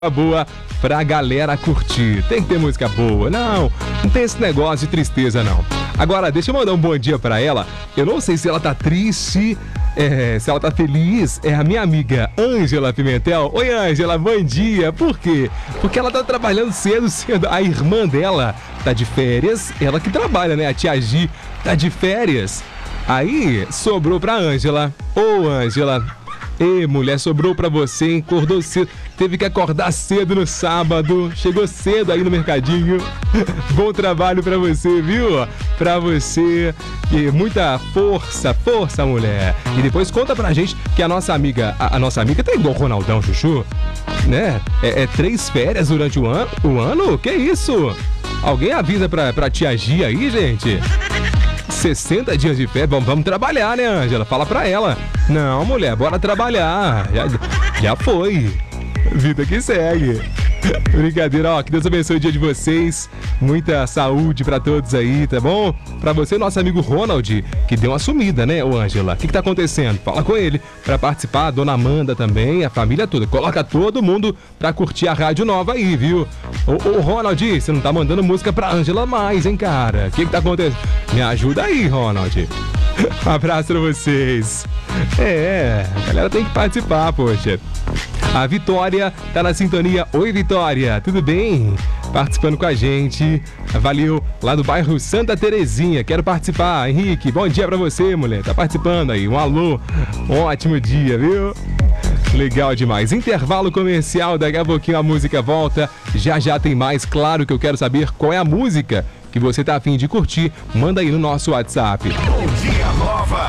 boa pra galera curtir. Tem que ter música boa. Não tem esse negócio de tristeza, não. Agora, deixa eu mandar um bom dia pra ela. Eu não sei se ela tá triste, se ela tá feliz. É a minha amiga Ângela Pimentel. Oi, Ângela, bom dia. Por quê? Porque ela tá trabalhando cedo. A irmã dela tá de férias. Ela que trabalha, né? A tia Gi tá de férias. Aí, sobrou pra Ângela. Ô, Ângela, ei, mulher, sobrou pra você, hein? Acordou cedo, teve que acordar cedo no sábado, chegou cedo aí no mercadinho. Bom trabalho pra você, viu? Pra você, e muita força, mulher. E depois conta pra gente que a nossa amiga tá igual o Ronaldão, Chuchu, né? É 3 férias durante o ano? Que isso? Alguém avisa pra tia Gia aí, gente? 60 dias de férias, vamos trabalhar, né, Ângela? Fala pra ela. Não, mulher, bora trabalhar. Já foi. Vida que segue. Brincadeira, ó, que Deus abençoe o dia de vocês. Muita saúde pra todos aí, tá bom? Pra você, nosso amigo Ronald, que deu uma sumida, né, ô Ângela? O que tá acontecendo? Fala com ele pra participar, a dona Amanda também, a família toda. Coloca todo mundo pra curtir a rádio nova aí, viu? Ô Ronald, você não tá mandando música pra Ângela mais, hein, cara? O que tá acontecendo? Me ajuda aí, Ronald. Um abraço pra vocês. A galera tem que participar, poxa. A Vitória tá na sintonia. Oi, Vitória, tudo bem? Participando com a gente. Valeu, lá do bairro Santa Terezinha. Quero participar, Henrique. Bom dia pra você, mulher. Tá participando aí. Um alô. Um ótimo dia, viu? Legal demais. Intervalo comercial. Daqui a pouquinho a música volta. Já tem mais. Claro que eu quero saber qual é a música que você tá a fim de curtir. Manda aí no nosso WhatsApp. Bom dia, Nova.